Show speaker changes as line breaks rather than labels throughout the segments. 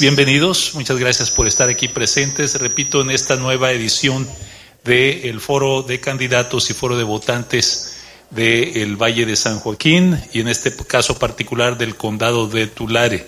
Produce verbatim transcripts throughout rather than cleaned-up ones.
bienvenidos. Muchas gracias por estar aquí presentes. Repito, en esta nueva edición del Foro de Candidatos y Foro de Votantes del Valle de San Joaquín y en este caso particular del Condado de Tulare.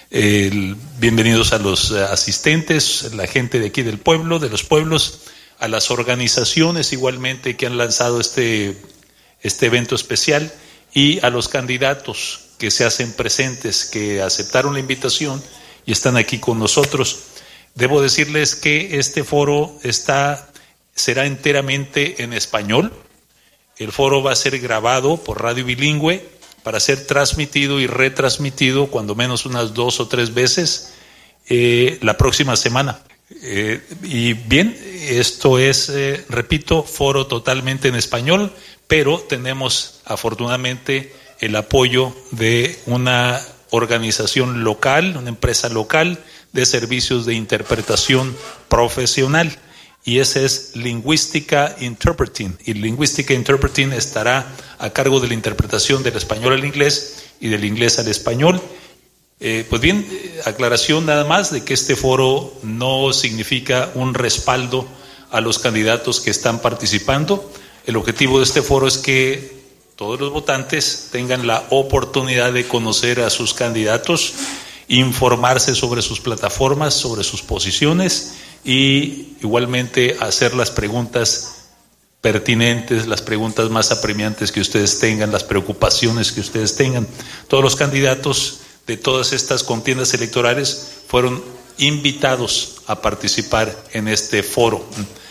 Eh, bienvenidos a los asistentes, la gente de aquí del pueblo, de los pueblos, a las organizaciones igualmente que han lanzado este, este evento especial y a los candidatos que se hacen presentes, que aceptaron la invitación y están aquí con nosotros. Debo decirles que este foro está, será enteramente en español. El foro va a ser grabado por radio bilingüe para ser transmitido y retransmitido cuando menos unas dos o tres veces eh, la próxima semana. Eh, y bien, esto es, eh, repito, foro totalmente en español, pero tenemos afortunadamente el apoyo de una organización local, una empresa local de servicios de interpretación profesional. Y ese es Lingüística Interpreting. Y Lingüística Interpreting estará a cargo de la interpretación del español al inglés y del inglés al español. Eh, pues bien, aclaración nada más de que este foro no significa un respaldo a los candidatos que están participando. El objetivo de este foro es que todos los votantes tengan la oportunidad de conocer a sus candidatos, informarse sobre sus plataformas, sobre sus posiciones y igualmente hacer las preguntas pertinentes, las preguntas más apremiantes que ustedes tengan, las preocupaciones que ustedes tengan. Todos los candidatos de todas estas contiendas electorales fueron invitados a participar en este foro.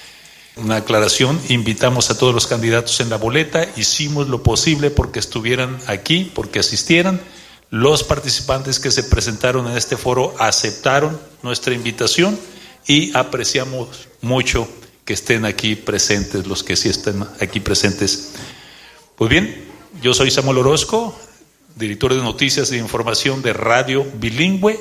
Una aclaración, invitamos a todos los candidatos en la boleta, hicimos lo posible porque estuvieran aquí, porque asistieran. Los participantes que se presentaron en este foro aceptaron nuestra invitación y apreciamos mucho que estén aquí presentes, los que sí estén aquí presentes. Pues bien, yo soy Samuel Orozco, director de Noticias e Información de Radio Bilingüe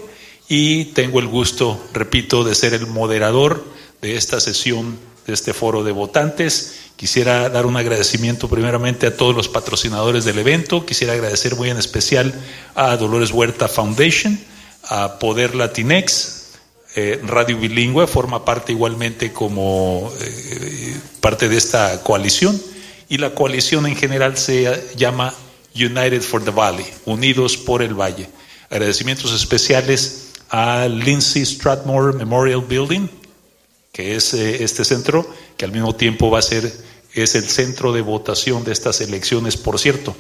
y tengo el gusto, repito, de ser el moderador de esta sesión, de este foro de votantes. Quisiera dar un agradecimiento primeramente a todos los patrocinadores del evento. Quisiera agradecer muy en especial a Dolores Huerta Foundation, a Poder Latinex. Eh, Radio Bilingüe forma parte igualmente como eh, parte de esta coalición y la coalición en general se llama United for the Valley, Unidos por el Valle. Agradecimientos especiales a Lindsay Strathmore Memorial Building, que es eh, este centro, que al mismo tiempo va a ser, es el centro de votación de estas elecciones, por cierto.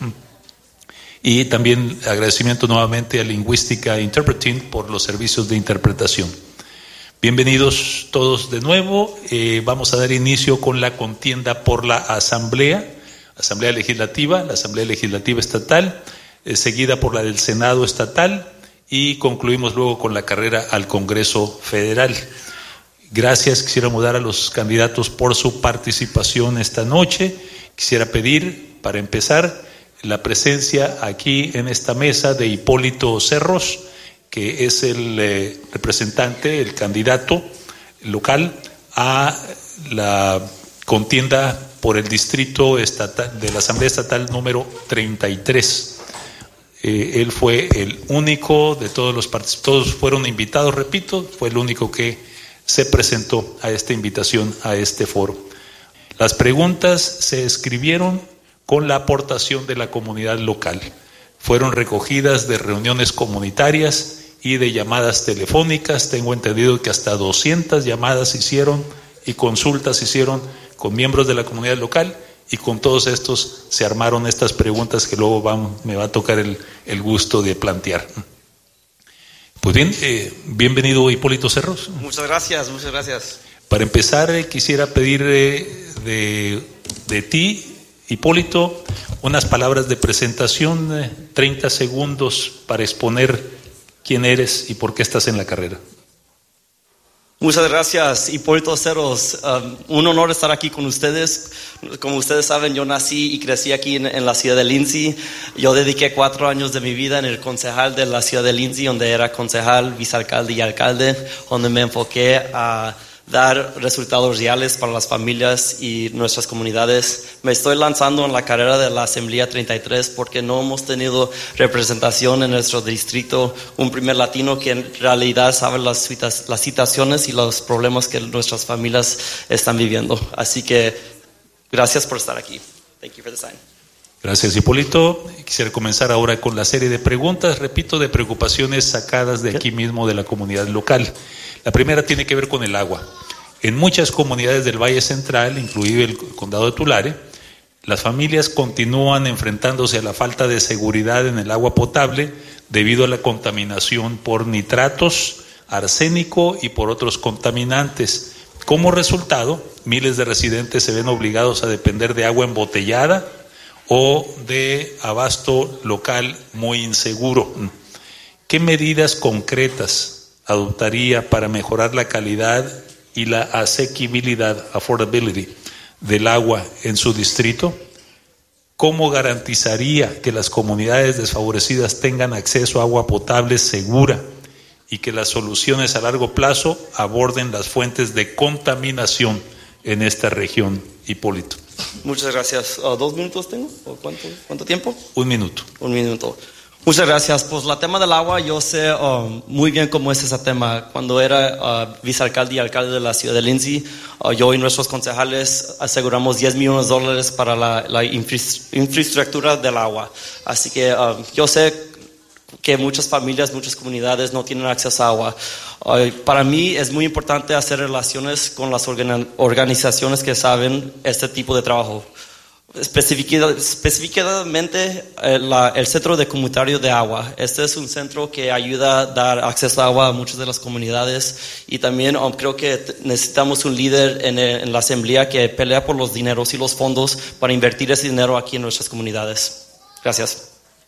Y también agradecimiento nuevamente a Lingüística Interpreting por los servicios de interpretación. Bienvenidos todos de nuevo. Eh, vamos a dar inicio con la contienda por la Asamblea, Asamblea Legislativa, la Asamblea Legislativa Estatal, eh, seguida por la del Senado Estatal y concluimos luego con la carrera al Congreso Federal. Gracias, quisiéramos dar a los candidatos por su participación esta noche. Quisiera pedir, para empezar, la presencia aquí en esta mesa de Hipólito Cerros, que es el eh, representante, el candidato local a la contienda por el distrito estatal de la Asamblea Estatal número treinta y tres. Eh, él fue el único de todos los participantes, todos fueron invitados, repito, fue el único que se presentó a esta invitación, a este foro. Las preguntas se escribieron con la aportación de la comunidad local. Fueron recogidas de reuniones comunitarias y de llamadas telefónicas. Tengo entendido que hasta doscientas llamadas hicieron y consultas hicieron con miembros de la comunidad local y con todos estos se armaron estas preguntas que luego van, me va a tocar el, el gusto de plantear. Pues bien, eh, bienvenido Hipólito Cerros.
Muchas gracias, muchas gracias.
Para empezar, eh, quisiera pedir eh, de, de ti, Hipólito, unas palabras de presentación, eh, treinta segundos para exponer quién eres y por qué estás en la carrera.
Muchas gracias, Hipólito Cerros. Um, un honor estar aquí con ustedes. Como ustedes saben, yo nací y crecí aquí en, en la ciudad de Lindsay. Yo dediqué cuatro años de mi vida en el concejal de la ciudad de Lindsay, donde era concejal, vicealcalde y alcalde, donde me enfoqué a dar resultados reales para las familias y nuestras comunidades. Me estoy lanzando en la carrera de la Asamblea treinta y tres porque no hemos tenido representación en nuestro distrito, un primer latino que en realidad sabe las, las situaciones y los problemas que nuestras familias están viviendo. Así que gracias por estar aquí. Thank you for the sign.
Gracias, Hipólito. Quisiera comenzar ahora con la serie de preguntas, repito, de preocupaciones sacadas de aquí mismo de la comunidad local. La primera tiene que ver con el agua. En muchas comunidades del Valle Central, incluido el condado de Tulare, las familias continúan enfrentándose a la falta de seguridad en el agua potable debido a la contaminación por nitratos, arsénico y por otros contaminantes. Como resultado, miles de residentes se ven obligados a depender de agua embotellada o de abasto local muy inseguro. ¿Qué medidas concretas adoptaría para mejorar la calidad y la asequibilidad, affordability, del agua en su distrito? ¿Cómo garantizaría que las comunidades desfavorecidas tengan acceso a agua potable segura y que las soluciones a largo plazo aborden las fuentes de contaminación en esta región, Hipólito?
Muchas gracias. Uh, ¿Dos minutos tengo? ¿O cuánto, cuánto tiempo?
Un minuto.
Un minuto. Muchas gracias. Pues la tema del agua, yo sé um, muy bien cómo es ese tema. Cuando era uh, vicealcalde y alcalde de la ciudad de Lindsay, uh, yo y nuestros concejales aseguramos diez millones de dólares para la, la infra- infraestructura del agua. Así que uh, yo sé que muchas familias, muchas comunidades no tienen acceso a agua. Uh, para mí es muy importante hacer relaciones con las organ- organizaciones que saben este tipo de trabajo. Especific- específicamente eh, la, el Centro de Comunitario de Agua. Este es un centro que ayuda a dar acceso a agua a muchas de las comunidades y también um, creo que t- necesitamos un líder en, en la asamblea que pelea por los dineros y los fondos para invertir ese dinero aquí en nuestras comunidades. Gracias.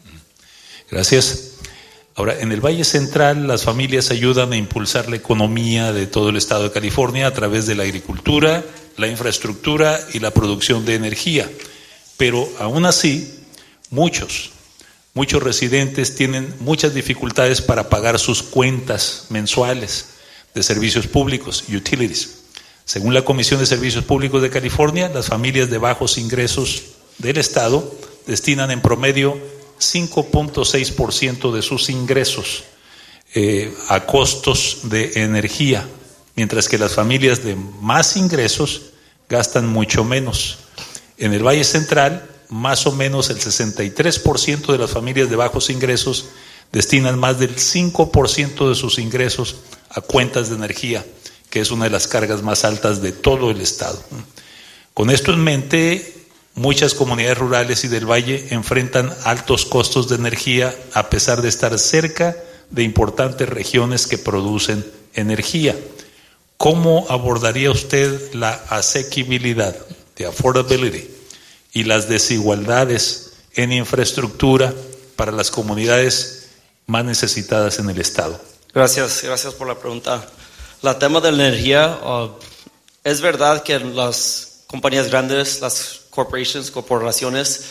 Gracias. Ahora, en el Valle Central, las familias ayudan a impulsar la economía de todo el estado de California a través de la agricultura, la infraestructura y la producción de energía. Pero aún así, muchos, muchos residentes tienen muchas dificultades para pagar sus cuentas mensuales de servicios públicos, utilities. Según la Comisión de Servicios Públicos de California, las familias de bajos ingresos del estado destinan en promedio cinco punto seis por ciento de sus ingresos eh, a costos de energía, mientras que las familias de más ingresos gastan mucho menos. En el Valle Central, más o menos el sesenta y tres por ciento de las familias de bajos ingresos destinan más del cinco por ciento de sus ingresos a cuentas de energía, que es una de las cargas más altas de todo el estado. Con esto en mente, muchas comunidades rurales y del valle enfrentan altos costos de energía a pesar de estar cerca de importantes regiones que producen energía. ¿Cómo abordaría usted la asequibilidad, de affordability, y las desigualdades en infraestructura para las comunidades más necesitadas en el estado?
Gracias, gracias por la pregunta. La tema de la energía, uh, es verdad que las compañías grandes, las corporations, corporaciones,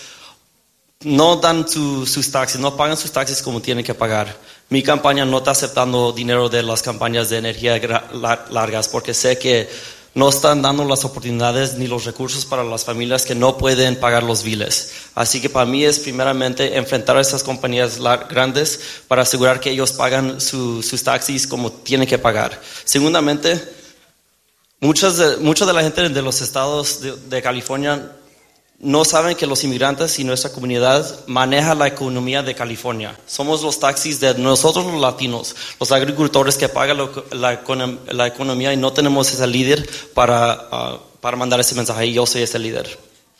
no dan su, sus taxes, no pagan sus taxes como tienen que pagar. Mi campaña no está aceptando dinero de las campañas de energía gra- largas porque sé que no están dando las oportunidades ni los recursos para las familias que no pueden pagar los biles. Así que para mí es primeramente enfrentar a esas compañías lar- grandes para asegurar que ellos pagan su, sus taxis como tienen que pagar. Segundamente, muchas de, mucha de la gente de los estados de, de California no saben que los inmigrantes y nuestra comunidad manejan la economía de California. Somos los taxis de nosotros los latinos, los agricultores que pagan lo, la, la economía y no tenemos ese líder para, uh, para mandar ese mensaje y yo soy ese líder.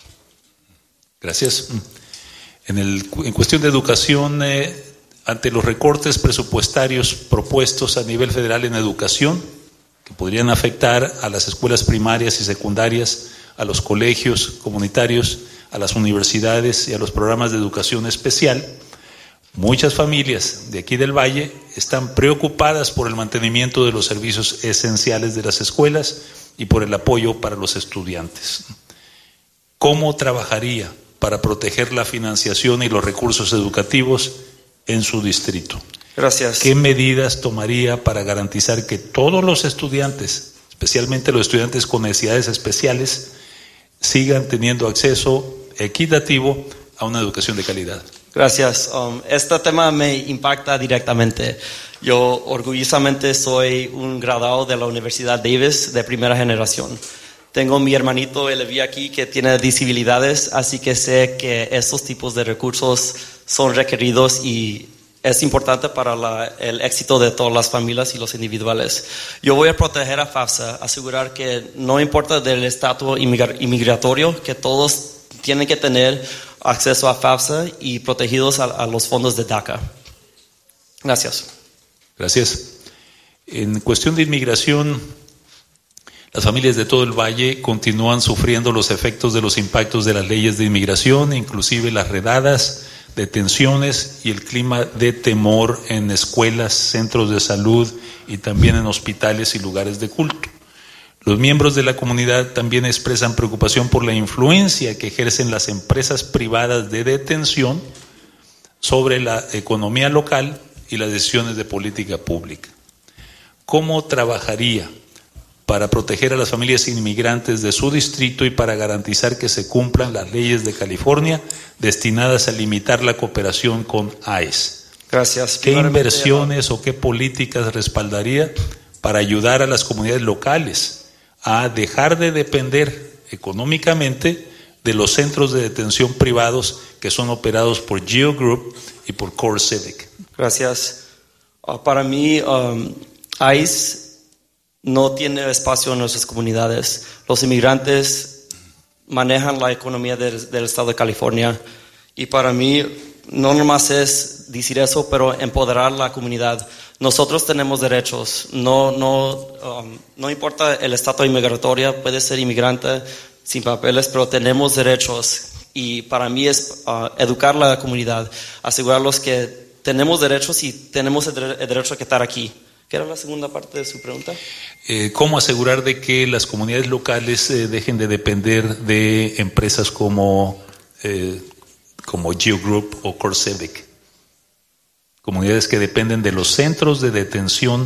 Gracias. En, el, en cuestión de educación, eh, ante los recortes presupuestarios propuestos a nivel federal en educación, que podrían afectar a las escuelas primarias y secundarias, a los colegios comunitarios, a las universidades y a los programas de educación especial, muchas familias de aquí del Valle están preocupadas por el mantenimiento de los servicios esenciales de las escuelas y por el apoyo para los estudiantes. ¿Cómo trabajaría para proteger la financiación y los recursos educativos en su distrito?
Gracias.
¿Qué medidas tomaría para garantizar que todos los estudiantes, especialmente los estudiantes con necesidades especiales, sigan teniendo acceso equitativo a una educación de calidad.
Gracias. Um, este tema me impacta directamente. Yo orgullosamente soy un graduado de la Universidad Davis de primera generación. Tengo mi hermanito, él vive aquí, que tiene disabilidades, así que sé que estos tipos de recursos son requeridos y es importante para la, el éxito de todas las familias y los individuales. Yo voy a proteger a FAFSA, asegurar que no importa del estatus inmigratorio, que todos tienen que tener acceso a FAFSA y protegidos a, a los fondos de DACA. Gracias.
Gracias. En cuestión de inmigración, las familias de todo el Valle continúan sufriendo los efectos de los impactos de las leyes de inmigración, inclusive las redadas, detenciones y el clima de temor en escuelas, centros de salud y también en hospitales y lugares de culto. Los miembros de la comunidad también expresan preocupación por la influencia que ejercen las empresas privadas de detención sobre la economía local y las decisiones de política pública. ¿Cómo trabajaría para proteger a las familias inmigrantes de su distrito y para garantizar que se cumplan las leyes de California destinadas a limitar la cooperación con ICE?
Gracias.
¿Qué inversiones o qué políticas respaldaría para ayudar a las comunidades locales a dejar de depender económicamente de los centros de detención privados que son operados por Geo Group y por Core Civic?
Gracias. Uh, para mí, um, ICE no tiene espacio en nuestras comunidades. Los inmigrantes manejan la economía del, del estado de California y para mí no nomás es decir eso, pero empoderar la comunidad. Nosotros tenemos derechos, no, no, um, no importa el estatus inmigratorio, puede ser inmigrante sin papeles, pero tenemos derechos y para mí es uh, educar la comunidad, asegurarlos que tenemos derechos y tenemos el, el derecho a estar aquí. ¿Qué era la segunda parte de su pregunta?
Eh, ¿Cómo asegurar de que las comunidades locales eh, dejen de depender de empresas como, eh, como Geo Group o Core Civic? Comunidades que dependen de los centros de detención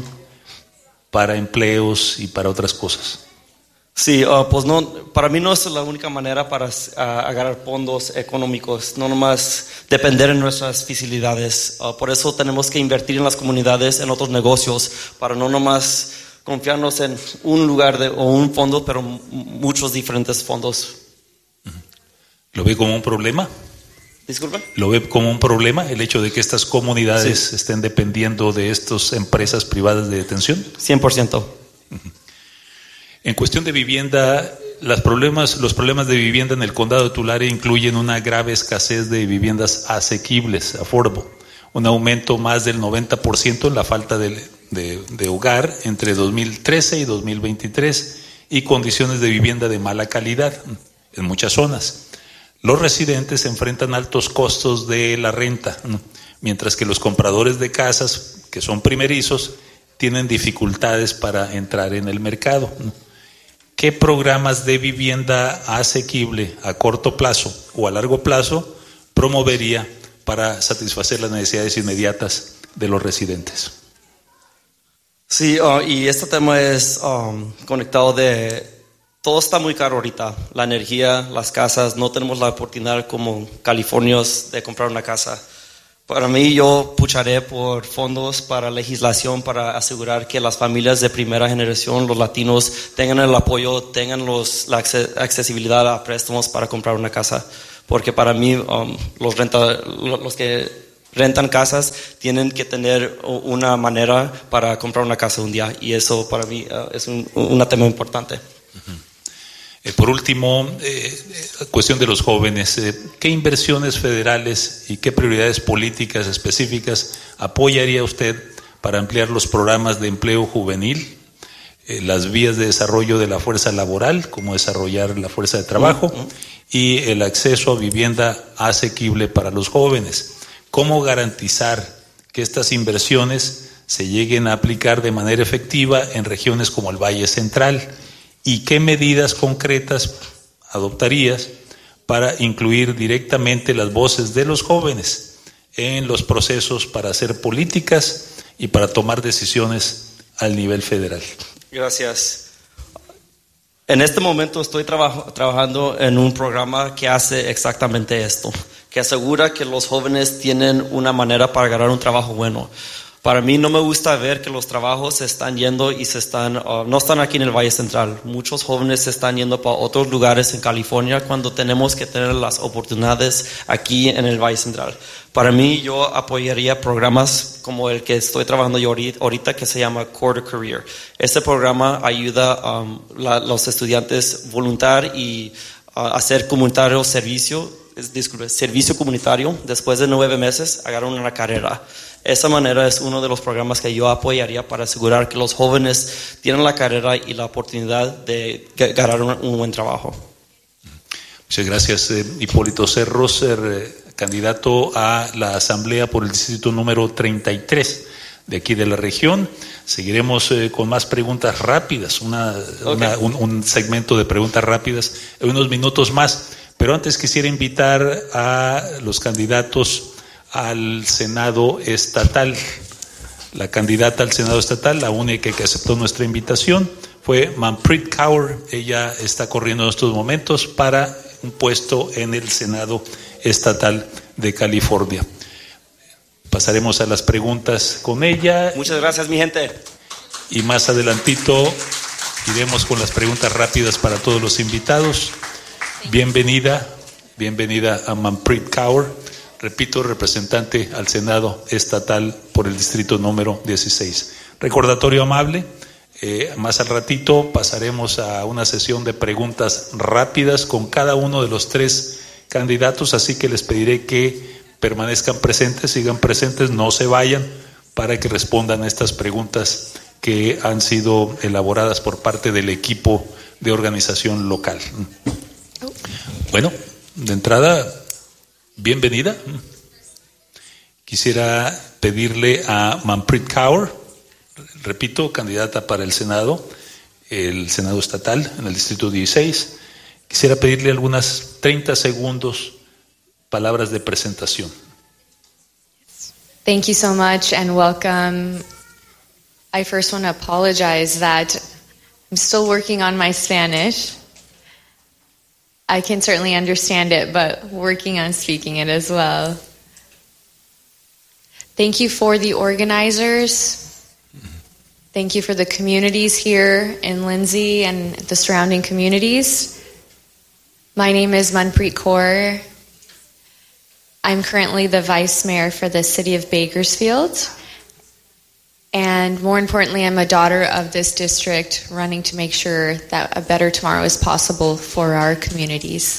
para empleos y para otras cosas.
Sí, uh, pues no, para mí no es la única manera para uh, agarrar fondos económicos, no nomás depender de nuestras facilidades. Uh, por eso tenemos que invertir en las comunidades, en otros negocios, para no nomás confiarnos en un lugar de, o un fondo, pero m- muchos diferentes fondos.
¿Lo ve como un problema?
Disculpa.
¿Lo ve como un problema el hecho de que estas comunidades
Sí.
estén dependiendo de estas empresas privadas de detención?
cien por ciento.
En cuestión de vivienda, los problemas, los problemas de vivienda en el condado de Tulare incluyen una grave escasez de viviendas asequibles, affordable, un aumento más del noventa por ciento en la falta de, de, de hogar entre dos mil trece y dos mil veintitrés y condiciones de vivienda de mala calidad en muchas zonas. Los residentes enfrentan altos costos de la renta, mientras que los compradores de casas, que son primerizos, tienen dificultades para entrar en el mercado. ¿Qué programas de vivienda asequible a corto plazo o a largo plazo promovería para satisfacer las necesidades inmediatas de los residentes?
Sí, uh, y este tema es um, conectado de... Todo está muy caro ahorita, la energía, las casas, no tenemos la oportunidad como californios de comprar una casa. Para mí, yo pucharé por fondos para legislación para asegurar que las familias de primera generación, los latinos, tengan el apoyo, tengan los, la accesibilidad a préstamos para comprar una casa. Porque para mí, um, los, renta, los que rentan casas tienen que tener una manera para comprar una casa un día. Y eso para mí uh, es un, un tema importante.
Uh-huh. Eh, por último, eh, cuestión de los jóvenes, eh, ¿qué inversiones federales y qué prioridades políticas específicas apoyaría usted para ampliar los programas de empleo juvenil, eh, las vías de desarrollo de la fuerza laboral, como desarrollar la fuerza de trabajo, uh-huh. y el acceso a vivienda asequible para los jóvenes? ¿Cómo garantizar que estas inversiones se lleguen a aplicar de manera efectiva en regiones como el Valle Central? ¿Y qué medidas concretas adoptarías para incluir directamente las voces de los jóvenes en los procesos para hacer políticas y para tomar decisiones al nivel federal?
Gracias. En este momento estoy traba- trabajando en un programa que hace exactamente esto, que asegura que los jóvenes tienen una manera para ganar un trabajo bueno. Para mí no me gusta ver que los trabajos se están yendo y se están, uh, no están aquí en el Valle Central. Muchos jóvenes se están yendo para otros lugares en California cuando tenemos que tener las oportunidades aquí en el Valle Central. Para mí, yo apoyaría programas como el que estoy trabajando yo ahorita, ahorita que se llama Core to Career. Este programa ayuda a um, la, los estudiantes voluntar y uh, hacer comunitario servicio, es, disculpe, servicio comunitario. Después de nueve meses, agarran una carrera. Esa manera es uno de los programas que yo apoyaría para asegurar que los jóvenes tienen la carrera y la oportunidad de ganar un, un buen trabajo.
Muchas gracias, eh, Hipólito Cerros, eh, candidato a la Asamblea por el distrito número treinta y tres de aquí de la región. Seguiremos eh, con más preguntas rápidas, una, okay. una, un, un segmento de preguntas rápidas en unos minutos más. Pero antes quisiera invitar a los candidatos al Senado estatal. La candidata al Senado estatal, la única que aceptó nuestra invitación, fue Manpreet Kaur. Ella está corriendo en estos momentos para un puesto en el Senado estatal de California. Pasaremos a las preguntas con ella.
Muchas gracias, mi gente.
Y más adelantito iremos con las preguntas rápidas para todos los invitados. Bienvenida, bienvenida a Manpreet Kaur. Repito, representante al Senado estatal por el distrito número dieciséis. Recordatorio amable, eh, más al ratito pasaremos a una sesión de preguntas rápidas con cada uno de los tres candidatos, así que les pediré que permanezcan presentes, sigan presentes, no se vayan, para que respondan a estas preguntas que han sido elaboradas por parte del equipo de organización local. Bueno, de entrada, bienvenida. Quisiera pedirle a Manpreet Kaur, repito, candidata para el Senado, el Senado estatal en el distrito dieciséis. Quisiera pedirle algunas treinta segundos, palabras de presentación.
Thank you so much and welcome. I first want to apologize that I'm still working on my Spanish. I can certainly understand it, but working on speaking it as well. Thank you for the organizers. Thank you for the communities here in Lindsay and the surrounding communities. My name is Manpreet Kaur. I'm currently the vice mayor for the city of Bakersfield. And more importantly, I'm a daughter of this district running to make sure that a better tomorrow is possible for our communities.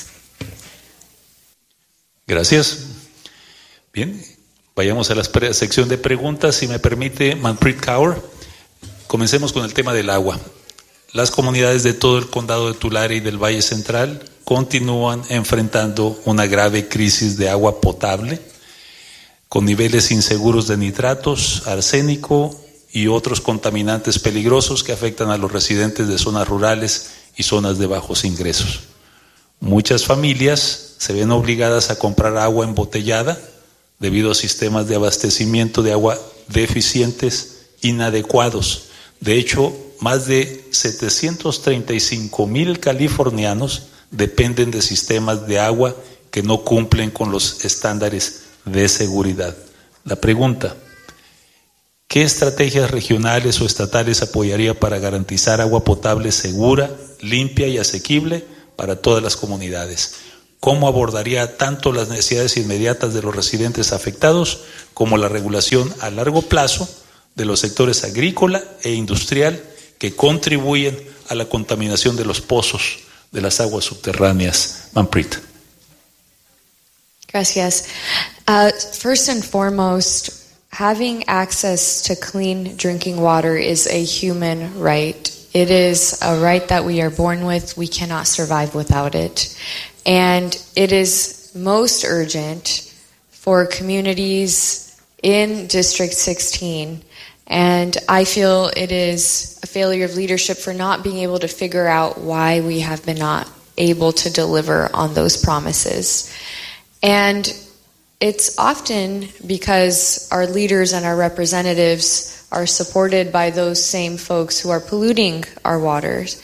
Gracias. Bien, vayamos a la sección de preguntas. Si me permite, Manpreet Kaur, comencemos con el tema del agua. Las comunidades de todo el condado de Tulare y del Valle Central continúan enfrentando una grave crisis de agua potable, con niveles inseguros de nitratos, arsénico y otros contaminantes peligrosos que afectan a los residentes de zonas rurales y zonas de bajos ingresos. Muchas familias se ven obligadas a comprar agua embotellada debido a sistemas de abastecimiento de agua deficientes, inadecuados. De hecho, más de setecientos treinta y cinco mil californianos dependen de sistemas de agua que no cumplen con los estándares de seguridad. La pregunta: ¿qué estrategias regionales o estatales apoyaría para garantizar agua potable segura, limpia y asequible para todas las comunidades? ¿Cómo abordaría tanto las necesidades inmediatas de los residentes afectados como la regulación a largo plazo de los sectores agrícola e industrial que contribuyen a la contaminación de los pozos de las aguas subterráneas? Manpreet.
Gracias. Uh, first and foremost, having access to clean drinking water is a human right. It is a right that we are born with. We cannot survive without it. And it is most urgent for communities in District sixteen. And I feel it is a failure of leadership for not being able to figure out why we have been not able to deliver on those promises. And it's often because our leaders and our representatives are supported by those same folks who are polluting our waters.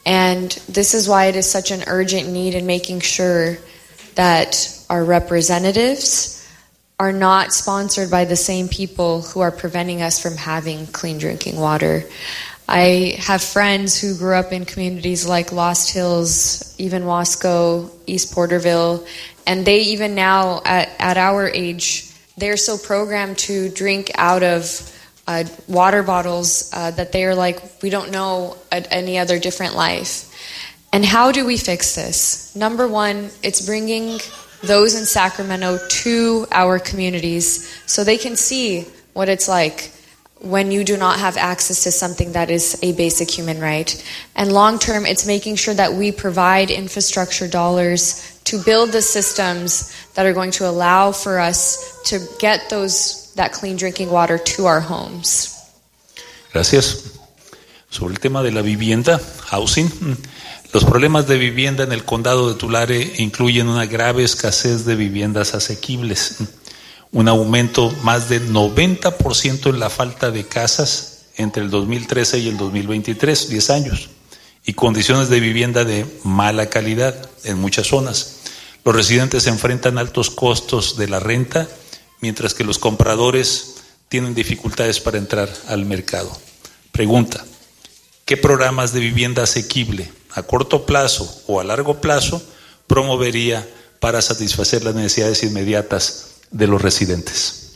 And this is why it is such an urgent need in making sure that our representatives are not sponsored by the same people who are preventing us from having clean drinking water. I have friends who grew up in communities like Lost Hills, even Wasco, East Porterville, and they even now, at, at our age, they're so programmed to drink out of uh, water bottles uh, that they're like, we don't know a, any other different life. And how do we fix this? Number one, it's bringing those in Sacramento to our communities so they can see what it's like when you do not have access to something that is a basic human right. And long term, it's making sure that we provide infrastructure dollars to build the systems that are going to allow for us to get those that clean drinking water to our homes.
Gracias. Sobre el tema de la vivienda, housing, los problemas de vivienda en el condado de Tulare incluyen una grave escasez de viviendas asequibles, un aumento más de noventa por ciento en la falta de casas entre el dos mil trece y el dos mil veintitrés, diez años, y condiciones de vivienda de mala calidad en muchas zonas. Los residentes enfrentan altos costos de la renta, mientras que los compradores tienen dificultades para entrar al mercado. Pregunta: ¿qué programas de vivienda asequible a corto plazo o a largo plazo promovería para satisfacer las necesidades inmediatas de los residentes?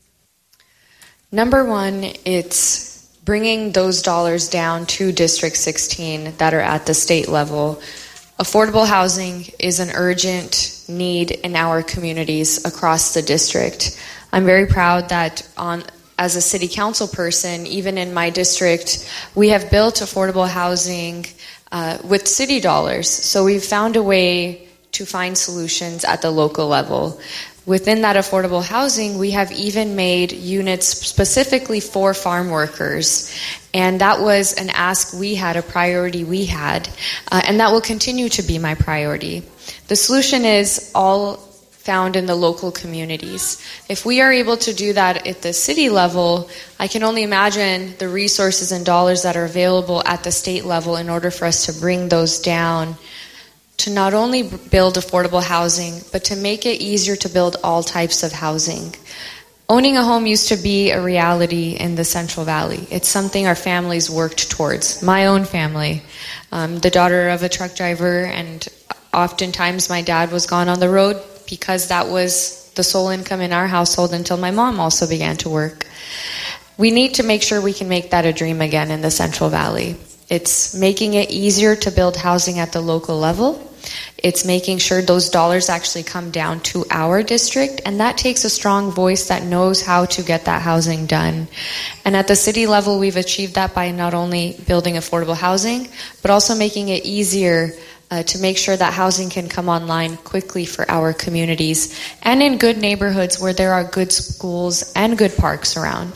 Number one, it's bringing those dollars down to District sixteen that are at the state level. Affordable housing is an urgent need in our communities across the district. I'm very proud that on as a city council person, even in my district, we have built affordable housing uh, with city dollars. So we've found a way to find solutions at the local level. Within that affordable housing, we have even made units specifically for farm workers. And that was an ask we had, a priority we had. Uh, and that will continue to be my priority. The solution is all found in the local communities. If we are able to do that at the city level, I can only imagine the resources and dollars that are available at the state level in order for us to bring those down, to not only build affordable housing, but to make it easier to build all types of housing. Owning a home used to be a reality in the Central Valley. It's something our families worked towards. My own family, um, the daughter of a truck driver, and oftentimes my dad was gone on the road because that was the sole income in our household until my mom also began to work. We need to make sure we can make that a dream again in the Central Valley. It's making it easier to build housing at the local level. It's making sure those dollars actually come down to our district, and that takes a strong voice that knows how to get that housing done. And at the city level, we've achieved that by not only building affordable housing, but also making it easier uh, to make sure that housing can come online quickly for our communities and in good neighborhoods where there are good schools and good parks around.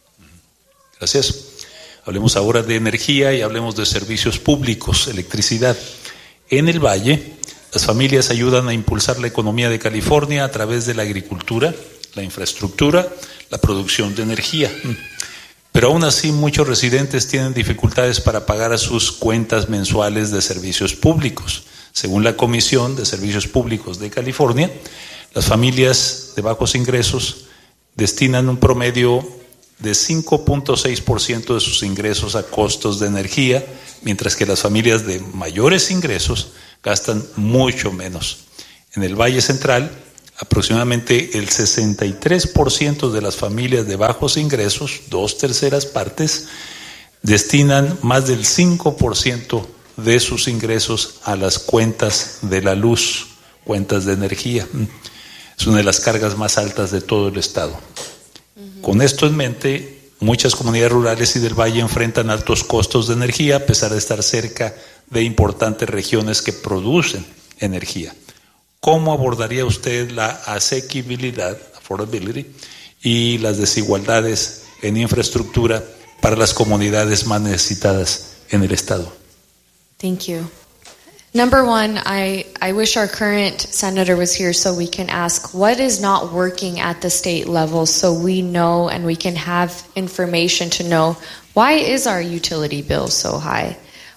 Gracias. Hablemos ahora de energía y hablemos de servicios públicos, electricidad. En el Valle, las familias ayudan a impulsar la economía de California a través de la agricultura, la infraestructura, la producción de energía. Pero aún así, muchos residentes tienen dificultades para pagar sus cuentas mensuales de servicios públicos. Según la Comisión de Servicios Públicos de California, las familias de bajos ingresos destinan un promedio de cinco punto seis por ciento de sus ingresos a costos de energía, mientras que las familias de mayores ingresos gastan mucho menos. En el Valle Central, aproximadamente el sesenta y tres por ciento de las familias de bajos ingresos, dos terceras partes, destinan más del cinco por ciento de sus ingresos a las cuentas de la luz, cuentas de energía. Es una de las cargas más altas de todo el estado. Con esto en mente, muchas comunidades rurales y del Valle enfrentan altos costos de energía a pesar de estar cerca de importantes regiones que producen energía. ¿Cómo abordaría usted la asequibilidad, affordability, y las desigualdades en infraestructura para las comunidades más necesitadas en el estado?
Thank you. Number one, I, I wish our current senator was here so we can ask what is not working at the state level so we know and we can have information to know why is our utility bill so high?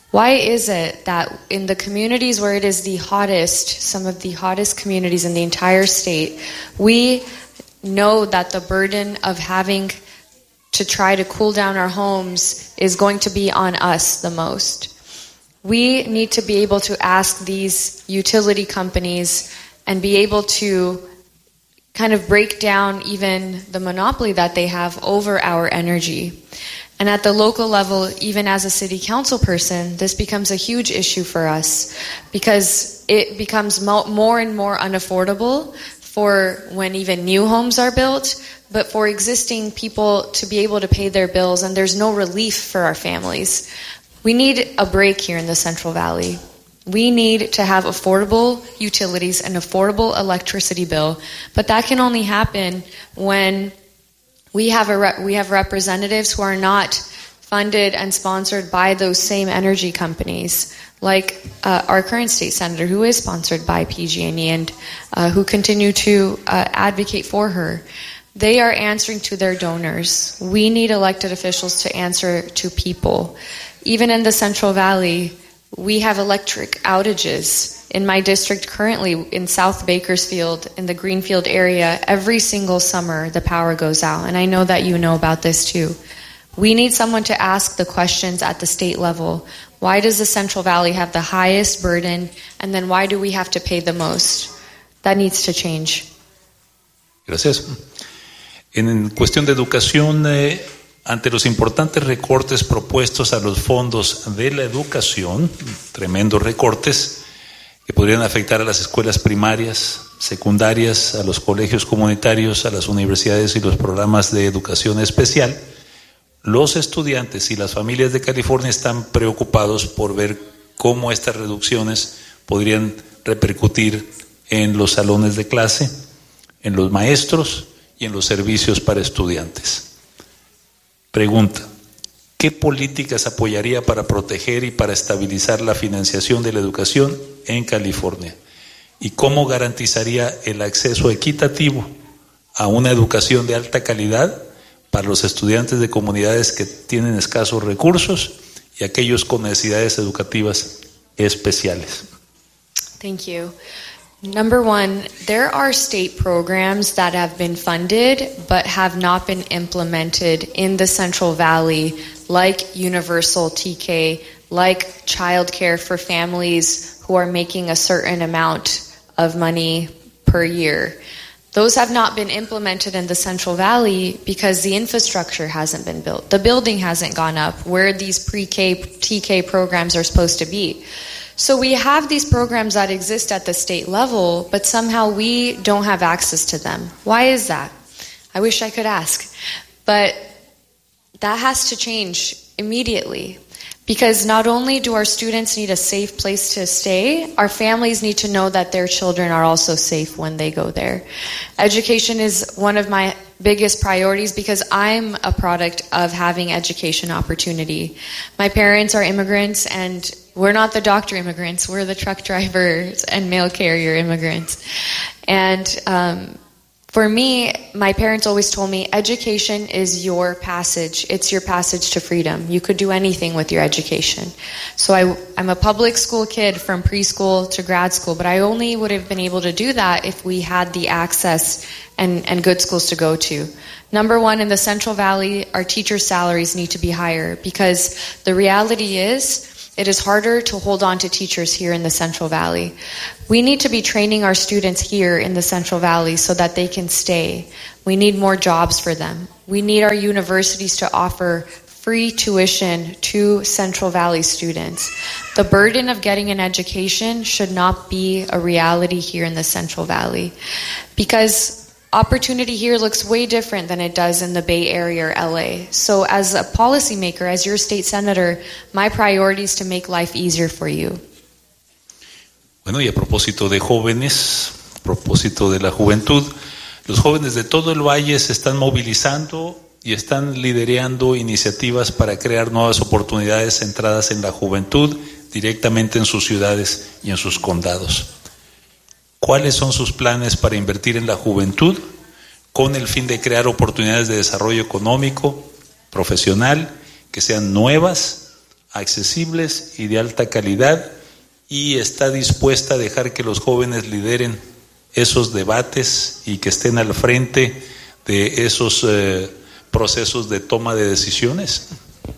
Why is it that in the communities where it is the hottest, some of the hottest communities in the entire state, we know that the burden of having to try to cool down our homes is going to be on us the most? We need to be able to ask these utility companies and be able to kind of break down even the monopoly that they have over our energy. And at the local level, even as a city council person, this becomes a huge issue for us because it becomes mo- more and more unaffordable for when even new homes are built, but for existing people to be able to pay their bills, and there's no relief for our families. We need a break here in the Central Valley. We need to have affordable utilities and affordable electricity bill, but that can only happen when we have a re- we have representatives who are not funded and sponsored by those same energy companies, like uh, our current state senator, who is sponsored by P G and E and uh, who continue to uh, advocate for her. They are answering to their donors. We need elected officials to answer to people. Even in the Central Valley, we have electric outages. In my district currently, in South Bakersfield, in the Greenfield area, every single summer the power goes out. And I know that you know about this too. We need someone to ask the questions at the state level. Why does the Central Valley have the highest burden? And then why do we have to pay the most? That needs to change.
Gracias. En cuestión de educación, eh, ante los importantes recortes propuestos a los fondos de la educación, tremendos recortes que podrían afectar a las escuelas primarias, secundarias, a los colegios comunitarios, a las universidades y los programas de educación especial, los estudiantes y las familias de California están preocupados por ver cómo estas reducciones podrían repercutir en los salones de clase, en los maestros y en los servicios para estudiantes. Pregunta: ¿qué políticas apoyaría para proteger y para estabilizar la financiación de la educación en California? ¿Y cómo garantizaría el acceso equitativo a una educación de alta calidad para los estudiantes de comunidades que tienen escasos recursos y aquellos con necesidades educativas especiales?
Thank you. Number one, there are state programs that have been funded but have not been implemented in the Central Valley, like Universal T K, like childcare for families who are making a certain amount of money per year. Those have not been implemented in the Central Valley because the infrastructure hasn't been built. The building hasn't gone up where these pre-K, T K programs are supposed to be. So we have these programs that exist at the state level, but somehow we don't have access to them. Why is that? I wish I could ask. But that has to change immediately. Because not only do our students need a safe place to stay, our families need to know that their children are also safe when they go there. Education is one of my biggest priorities because I'm a product of having education opportunity. My parents are immigrants, and we're not the doctor immigrants, we're the truck drivers and mail carrier immigrants. And um, for me, my parents always told me, education is your passage. It's your passage to freedom. You could do anything with your education. So I, I'm a public school kid from preschool to grad school, but I only would have been able to do that if we had the access and, and good schools to go to. Number one, in the Central Valley, our teachers' salaries need to be higher because the reality is, it is harder to hold on to teachers here in the Central Valley. We need to be training our students here in the Central Valley so that they can stay. We need more jobs for them. We need our universities to offer free tuition to Central Valley students. The burden of getting an education should not be a reality here in the Central Valley because opportunity here looks way different than it does in the Bay Area or L A. So as a policymaker, as your state senator, my priority is to make life easier for you.
Bueno, y a propósito de jóvenes, a propósito de la juventud, los jóvenes de todo el valle se están movilizando y están liderando iniciativas para crear nuevas oportunidades centradas en la juventud directamente en sus ciudades y en sus condados. ¿Cuáles son sus planes para invertir en la juventud con el fin de crear oportunidades de desarrollo económico, profesional, que sean nuevas, accesibles y de alta calidad, y está dispuesta a dejar que los jóvenes lideren esos debates y que estén al frente de esos eh, procesos de toma de decisiones?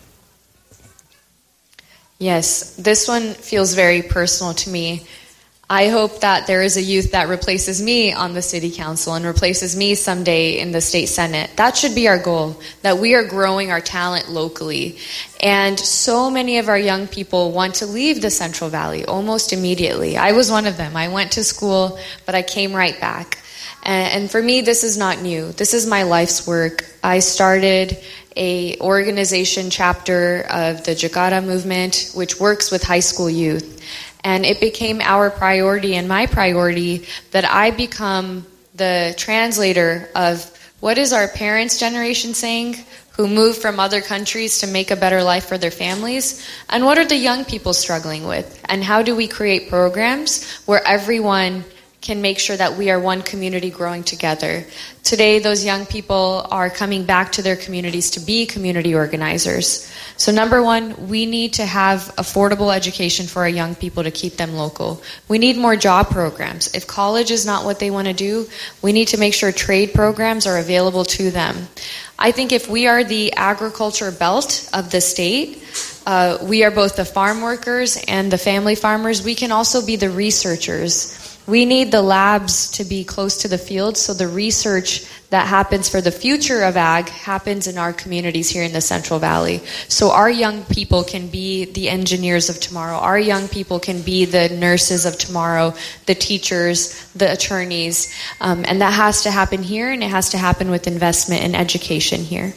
Yes, this one feels very personal to me. I hope that there is a youth that replaces me on the city council and replaces me someday in the state senate. That should be our goal, that we are growing our talent locally. And so many of our young people want to leave the Central Valley almost immediately. I was one of them. I went to school, but I came right back. And for me, this is not new. This is my life's work. I started a organization chapter of the Jakarta movement, which works with high school youth. And it became our priority and my priority that I become the translator of what is our parents' generation saying, who moved from other countries to make a better life for their families, and what are the young people struggling with, and how do we create programs where everyone can make sure that we are one community growing together. Today, those young people are coming back to their communities to be community organizers. So number one, we need to have affordable education for our young people to keep them local. We need more job programs. If college is not what they want to do, we need to make sure trade programs are available to them. I think if we are the agriculture belt of the state, uh, we are both the farm workers and the family farmers. We can also be the researchers. We need the labs to be close to the field, so the research that happens for the future of ag happens in our communities here in the Central Valley. So our young people can be the engineers of tomorrow. Our young people can be the nurses of tomorrow, the teachers, the attorneys. Um, and that has to happen here, and it has to happen with investment in education here.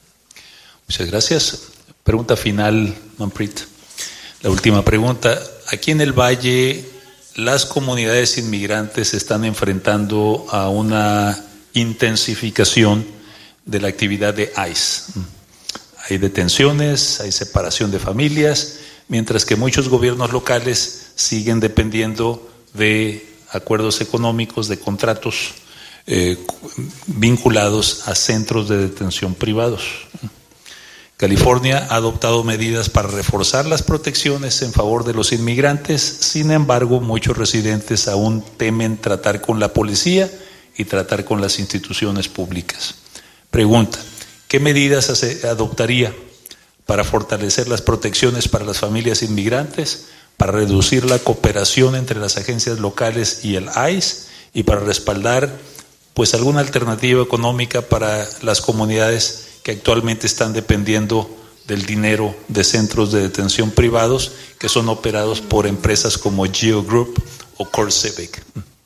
Muchas gracias. Pregunta final, Manpreet. La última pregunta. Aquí en el Valle, las comunidades inmigrantes se están enfrentando a una intensificación de la actividad de ICE. Hay detenciones, hay separación de familias, mientras que muchos gobiernos locales siguen dependiendo de acuerdos económicos, de contratos eh, vinculados a centros de detención privados. California ha adoptado medidas para reforzar las protecciones en favor de los inmigrantes. Sin embargo, muchos residentes aún temen tratar con la policía y tratar con las instituciones públicas. Pregunta: ¿qué medidas adoptaría para fortalecer las protecciones para las familias inmigrantes, para reducir la cooperación entre las agencias locales y el ICE y para respaldar pues alguna alternativa económica para las comunidades que actualmente están dependiendo del dinero de centros de detención privados que son operados por empresas como Geo Group o Core Civic?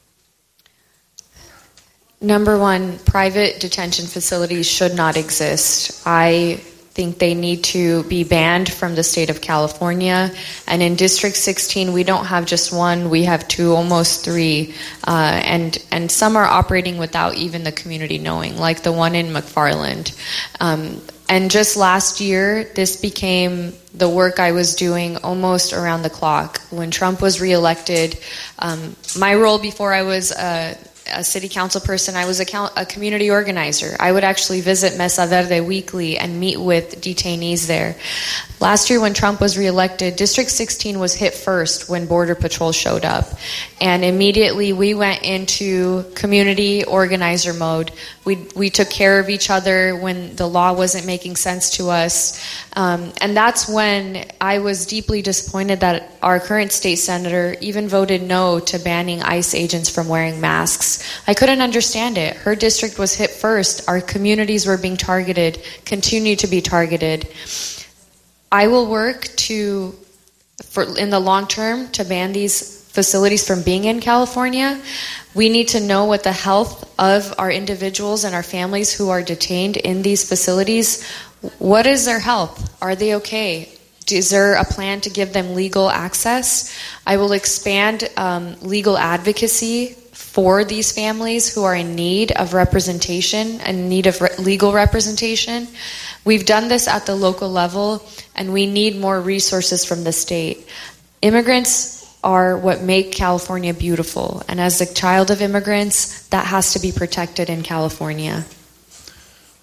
Number one, private detention facilities should not exist. I think they need to be banned from the state of California. And in District sixteen, we don't have just one, we have two, almost three. Uh, and, and some are operating without even the community knowing, like the one in McFarland. Um, and just last year, this became the work I was doing almost around the clock. When Trump was reelected, um, my role before I was a a city council person, I was a, count, a community organizer. I would actually visit Mesa Verde weekly and meet with detainees there. Last year when Trump was reelected, District sixteen was hit first when Border Patrol showed up. And immediately we went into community organizer mode. We, we took care of each other when the law wasn't making sense to us. Um, and that's when I was deeply disappointed that our current state senator even voted no to banning ICE agents from wearing masks. I couldn't understand it. Her district was hit first. Our communities were being targeted, continue to be targeted. I will work to, for in the long term, to ban these facilities from being in California. We need to know what the health of our individuals and our families who are detained in these facilities. What is their health? Are they okay? Is there a plan to give them legal access? I will expand um, legal advocacy for these families who are in need of representation and in need of re- legal representation. We've done this at the local level, and we need more resources from the state. Immigrants are what make California beautiful, and as a child of immigrants, that has to be protected in California.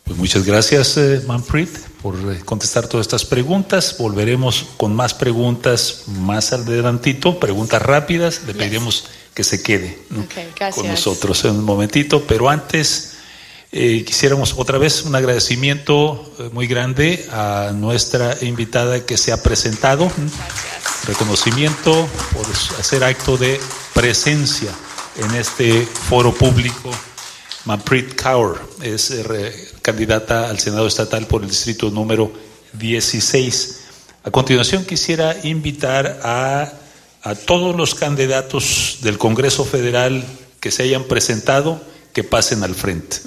Pues muchas gracias, eh, Manpreet, por eh, contestar todas estas preguntas. Volveremos con más preguntas más adelantito, preguntas rápidas. Le yes. pediremos que se quede
okay,
con nosotros en un momentito, pero antes eh, quisiéramos otra vez un agradecimiento eh, muy grande a nuestra invitada que se ha presentado. Gracias. Reconocimiento por hacer acto de presencia en este foro público. Manpreet Kaur es eh, candidata al Senado Estatal por el distrito número dieciséis. A continuación quisiera invitar a, a todos los candidatos del Congreso Federal que se hayan presentado que pasen al frente.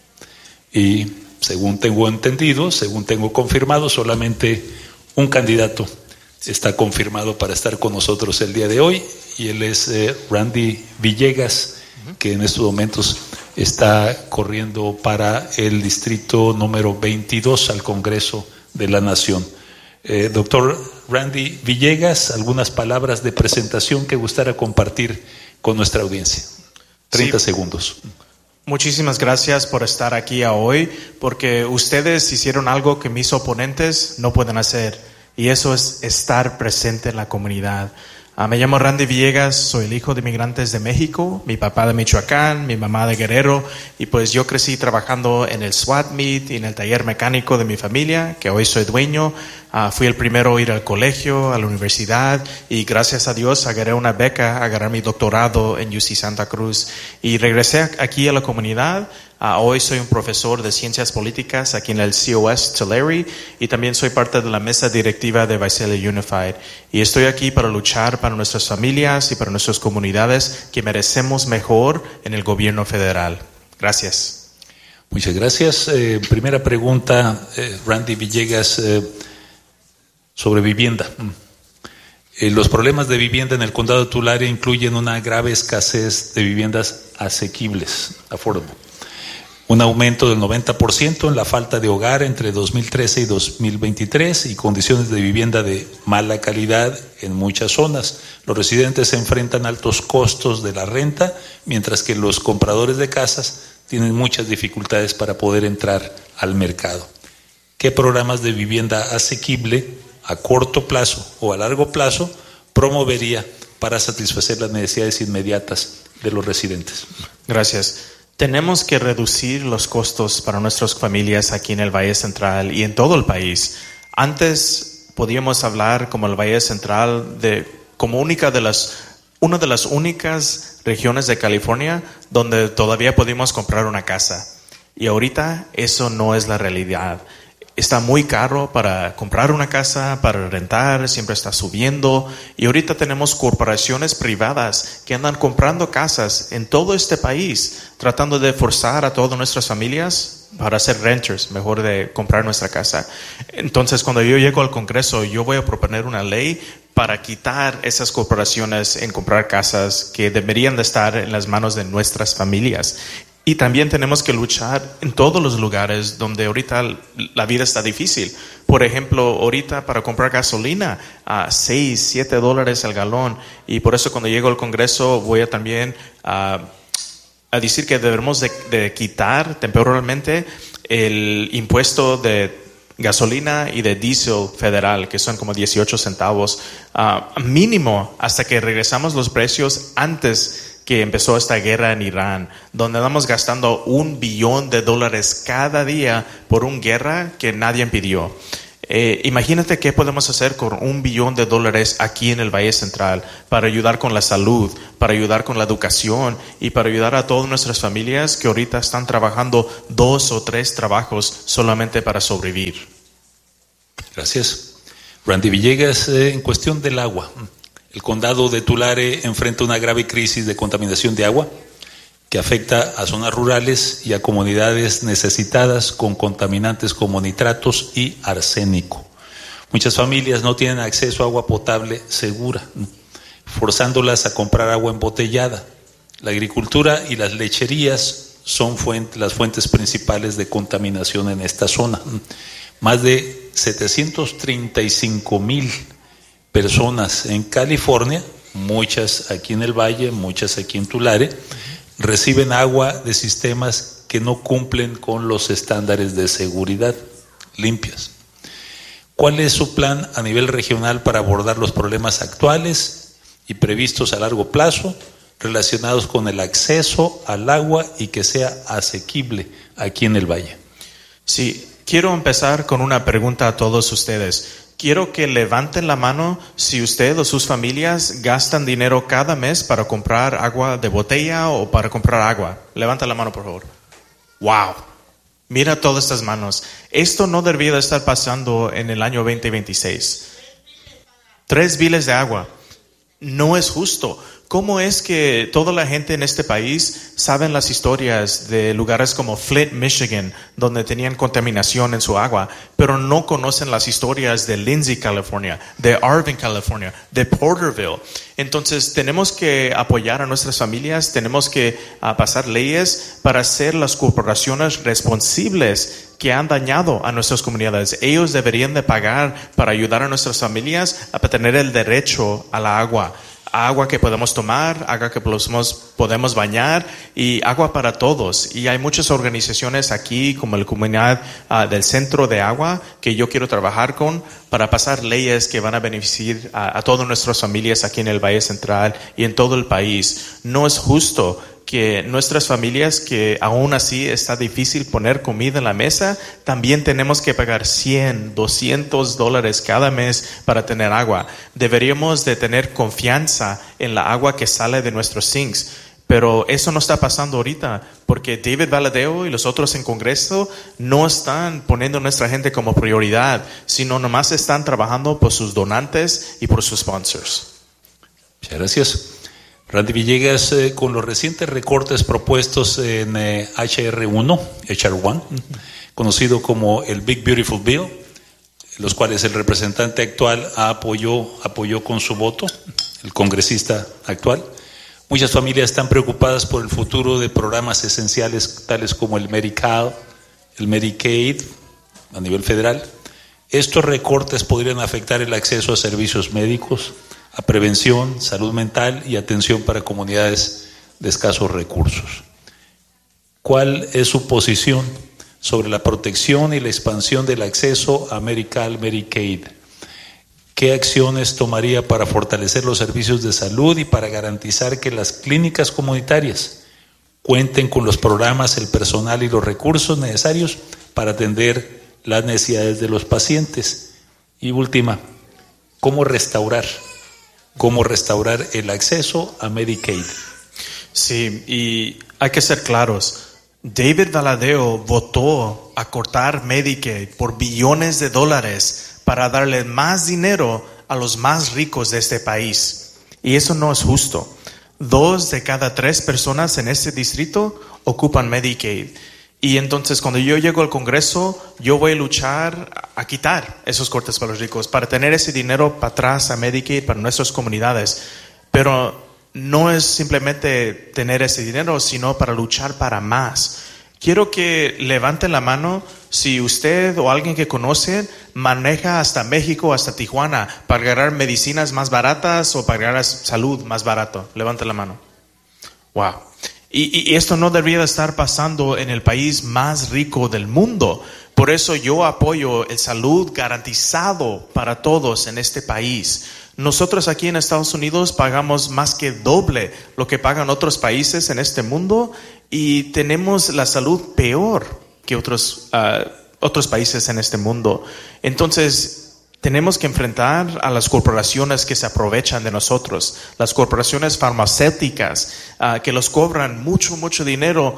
Y según tengo entendido, según tengo confirmado, solamente un candidato está confirmado para estar con nosotros el día de hoy, y él es eh, Randy Villegas, que en estos momentos está corriendo para el distrito número veintidós al Congreso de la Nación. Eh, doctor Randy Villegas, algunas palabras de presentación que gustara compartir con nuestra audiencia. treinta sí. segundos.
Muchísimas gracias por estar aquí hoy, porque ustedes hicieron algo que mis oponentes no pueden hacer, y eso es estar presente en la comunidad. Uh, me llamo Randy Villegas, soy el hijo de inmigrantes de México, mi papá de Michoacán, mi mamá de Guerrero, y pues yo crecí trabajando en el SWAT Meet y en el taller mecánico de mi familia, que hoy soy dueño. Uh, fui el primero a ir al colegio, a la universidad, y gracias a Dios agarré una beca, agarré mi doctorado en U C Santa Cruz, y regresé aquí a la comunidad. Uh, hoy soy un profesor de ciencias políticas aquí en el C O S Tulare, y también soy parte de la mesa directiva de Visalia Unified. Y estoy aquí para luchar para nuestras familias y para nuestras comunidades que merecemos mejor en el gobierno federal. Gracias.
Muchas gracias. Eh, primera pregunta, eh, Randy Villegas, eh, sobre vivienda. Eh, los problemas de vivienda en el condado de Tulare incluyen una grave escasez de viviendas asequibles, affordable. Un aumento del noventa por ciento en la falta de hogar entre dos mil trece y dos mil veintitrés y condiciones de vivienda de mala calidad en muchas zonas. Los residentes se enfrentan a altos costos de la renta, mientras que los compradores de casas tienen muchas dificultades para poder entrar al mercado. ¿Qué programas de vivienda asequible a corto plazo o a largo plazo promovería para satisfacer las necesidades inmediatas de los residentes?
Gracias. Tenemos que reducir los costos para nuestras familias aquí en el Valle Central y en todo el país. Antes podíamos hablar como el Valle Central de como única de las una de las únicas regiones de California donde todavía podíamos comprar una casa. Y ahorita eso no es la realidad. Está muy caro para comprar una casa, para rentar, siempre está subiendo. Y ahorita tenemos corporaciones privadas que andan comprando casas en todo este país, tratando de forzar a todas nuestras familias para ser renters, mejor de comprar nuestra casa. Entonces, cuando yo llego al Congreso, yo voy a proponer una ley para quitar esas corporaciones en comprar casas que deberían de estar en las manos de nuestras familias. Y también tenemos que luchar en todos los lugares donde ahorita la vida está difícil. Por ejemplo, ahorita para comprar gasolina a seis, siete dólares el galón. Y por eso cuando llego al Congreso voy a también a, a decir que debemos de, de quitar temporalmente el impuesto de gasolina y de diésel federal, que son como dieciocho centavos uh, mínimo, hasta que regresamos los precios antes que empezó esta guerra en Irán, donde andamos gastando un billón de dólares cada día por una guerra que nadie pidió. Eh, imagínate qué podemos hacer con un billón de dólares aquí en el Valle Central para ayudar con la salud, para ayudar con la educación y para ayudar a todas nuestras familias que ahorita están trabajando dos o tres trabajos solamente para sobrevivir.
Gracias. Randy Villegas, eh, en cuestión del agua. El condado de Tulare enfrenta una grave crisis de contaminación de agua que afecta a zonas rurales y a comunidades necesitadas con contaminantes como nitratos y arsénico. Muchas familias no tienen acceso a agua potable segura, forzándolas a comprar agua embotellada. La agricultura y las lecherías son fuente, las fuentes principales de contaminación en esta zona. Más de setecientos treinta y cinco mil personas en California, muchas aquí en el Valle, muchas aquí en Tulare, reciben agua de sistemas que no cumplen con los estándares de seguridad limpias. ¿Cuál es su plan a nivel regional para abordar los problemas actuales y previstos a largo plazo relacionados con el acceso al agua y que sea asequible aquí en el Valle?
Sí, quiero empezar con una pregunta a todos ustedes. Quiero que levanten la mano si usted o sus familias gastan dinero cada mes para comprar agua de botella o para comprar agua. Levanta la mano, por favor. ¡Wow! Mira todas estas manos. Esto no debería de estar pasando en el año veinte veintiséis. Tres biles de agua. No es justo. ¿Cómo es que toda la gente en este país saben las historias de lugares como Flint, Michigan, donde tenían contaminación en su agua, pero no conocen las historias de Lindsay, California, de Arvin, California, de Porterville? Entonces tenemos que apoyar a nuestras familias, tenemos que uh, pasar leyes para hacer las corporaciones responsables que han dañado a nuestras comunidades. Ellos deberían de pagar para ayudar a nuestras familias a tener el derecho a la agua. Agua que podemos tomar, agua que podemos, podemos bañar y agua para todos. Y hay muchas organizaciones aquí, como la comunidad uh, del Centro de Agua, que yo quiero trabajar con para pasar leyes que van a beneficiar a, a todas nuestras familias aquí en el Valle Central y en todo el país. No es justo que nuestras familias, que aún así está difícil poner comida en la mesa, también tenemos que pagar cien, doscientos dólares cada mes para tener agua. Deberíamos de tener confianza en la agua que sale de nuestros sinks. Pero eso no está pasando ahorita, porque David Valadao y los otros en Congreso no están poniendo a nuestra gente como prioridad, sino nomás están trabajando por sus donantes y por sus sponsors.
Muchas gracias. Randy Villegas, eh, con los recientes recortes propuestos en eh, H R uno, H R uno, conocido como el Big Beautiful Bill, los cuales el representante actual apoyó, apoyó con su voto, el congresista actual. Muchas familias están preocupadas por el futuro de programas esenciales tales como el Medi-Cal, el Medicaid a nivel federal. Estos recortes podrían afectar el acceso a servicios médicos, a prevención, salud mental y atención para comunidades de escasos recursos. ¿Cuál es su posición sobre la protección y la expansión del acceso a Medi-Cal, Medicaid? ¿Qué acciones tomaría para fortalecer los servicios de salud y para garantizar que las clínicas comunitarias cuenten con los programas, el personal y los recursos necesarios para atender las necesidades de los pacientes? Y última, ¿cómo restaurar? ¿Cómo restaurar el acceso a Medicaid?
Sí, y hay que ser claros. David Valadao votó a cortar Medicaid por billones de dólares para darle más dinero a los más ricos de este país. Y eso no es justo. Dos de cada tres personas en este distrito ocupan Medicaid. Y entonces cuando yo llego al Congreso, yo voy a luchar a quitar esos cortes para los ricos, para tener ese dinero para atrás a Medicaid, para nuestras comunidades. Pero no es simplemente tener ese dinero, sino para luchar para más. Quiero que levanten la mano si usted o alguien que conocen maneja hasta México, hasta Tijuana, para agarrar medicinas más baratas o para agarrar salud más barato. Levanten la mano. Wow. Y, y esto no debería estar pasando en el país más rico del mundo. Por eso yo apoyo el salud garantizado para todos en este país. Nosotros aquí en Estados Unidos pagamos más que doble lo que pagan otros países en este mundo y tenemos la salud peor que otros, uh, otros países en este mundo. Entonces, tenemos que enfrentar a las corporaciones que se aprovechan de nosotros, las corporaciones farmacéuticas uh, que los cobran mucho, mucho dinero.